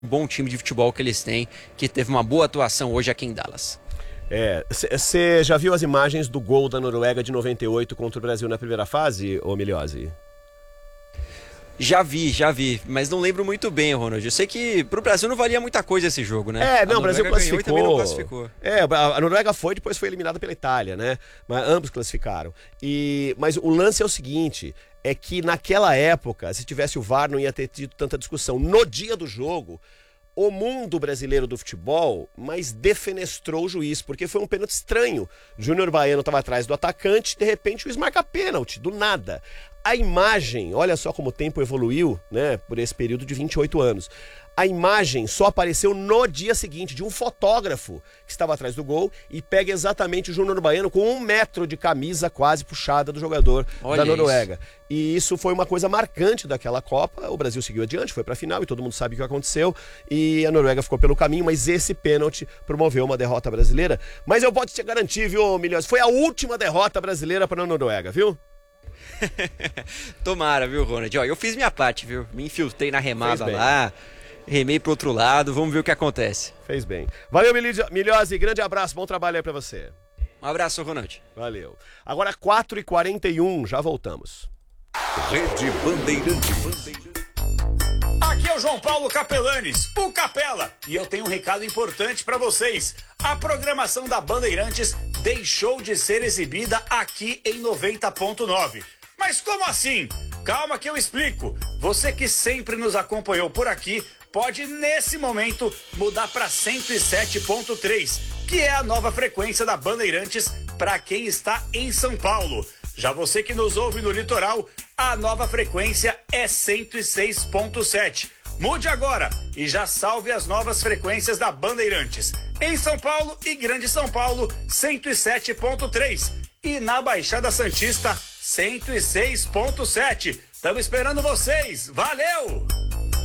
bom time de futebol que eles têm, que teve uma boa atuação hoje aqui em Dallas. Você já viu as imagens do gol da Noruega de 98 contra o Brasil na primeira fase, ô Miliose? Já vi, mas não lembro muito bem, Ronald. Eu sei que pro Brasil não valia muita coisa esse jogo, né? O Brasil classificou. E também não classificou. A Noruega depois foi eliminada pela Itália, né? Mas ambos classificaram. Mas o lance é o seguinte, é que naquela época, se tivesse o VAR, não ia ter tido tanta discussão. No dia do jogo, o mundo brasileiro do futebol, mas defenestrou o juiz, porque foi um pênalti estranho. Júnior Baiano estava atrás do atacante, de repente o juiz marca pênalti, do nada. A imagem, olha só como o tempo evoluiu, né, por esse período de 28 anos. A imagem só apareceu no dia seguinte, de um fotógrafo que estava atrás do gol e pega exatamente o Júnior Baiano com 1 metro de camisa quase puxada do jogador da Noruega. Isso. E isso foi uma coisa marcante daquela Copa. O Brasil seguiu adiante, foi para a final e todo mundo sabe o que aconteceu. E a Noruega ficou pelo caminho, mas esse pênalti promoveu uma derrota brasileira. Mas eu posso te garantir, viu, Milhões, foi a última derrota brasileira para a Noruega, viu? Tomara, viu, Ronald? Ó, eu fiz minha parte, viu? Me infiltrei na remada lá, remei pro outro lado, vamos ver o que acontece. Fez bem. Valeu, Miliose, grande abraço, bom trabalho aí pra você. Um abraço, Ronald. Valeu. Agora 4h41, já voltamos. Rede Bandeirantes. Aqui é o João Paulo Capelanes, o Capela, e eu tenho um recado importante para vocês. A programação da Bandeirantes deixou de ser exibida aqui em 90.9. Mas como assim? Calma que eu explico. Você que sempre nos acompanhou por aqui pode, nesse momento, mudar para 107.3, que é a nova frequência da Bandeirantes para quem está em São Paulo. Já você que nos ouve no litoral, a nova frequência é 106.7. Mude agora e já salve as novas frequências da Bandeirantes. Em São Paulo e Grande São Paulo, 107.3. E na Baixada Santista, 106.7. Estamos esperando vocês. Valeu!